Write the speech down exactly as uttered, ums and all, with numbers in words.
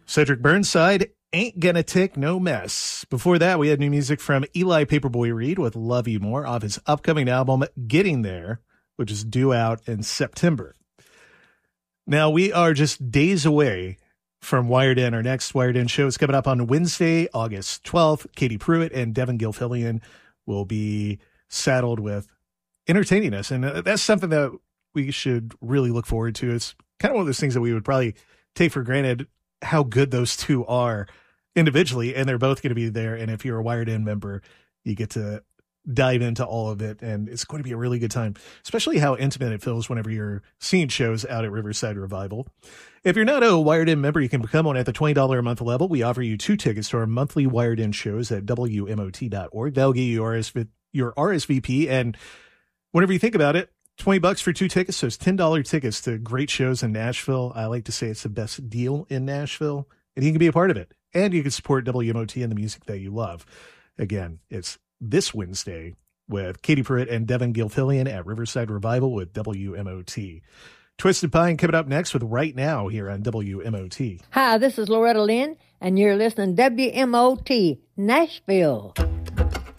Cedric Burnside, Ain't Gonna Take No Mess. Before that, we had new music from Eli Paperboy Reed with Love You More off his upcoming album, Getting There, which is due out in September. Now, we are just days away from Wired In. Our next Wired In show is coming up on Wednesday, August twelfth. Katie Pruitt and Devin Gilfillian will be saddled with entertaining us. And that's something that we should really look forward to. It's kind of one of those things that we would probably take for granted how good those two are individually, and they're both going to be there. And if you're a Wired In member, you get to dive into all of it, and it's going to be a really good time, especially how intimate it feels whenever you're seeing shows out at Riverside Revival. If you're not a Wired In member, you can become one at the twenty dollars a month level. We offer you two tickets to our monthly Wired In shows at W M O T dot org. That'll get you R S V- your R S V P, and whenever you think about it, twenty bucks for two tickets, so it's ten dollars tickets to great shows in Nashville. I like to say it's the best deal in Nashville, and you can be a part of it. And you can support W M O T and the music that you love. Again, it's this Wednesday with Katie Pruitt and Devin Gilfillian at Riverside Revival with W M O T. Twisted Pine coming up next with Right Now here on W M O T. Hi, this is Loretta Lynn, and you're listening to W M O T Nashville.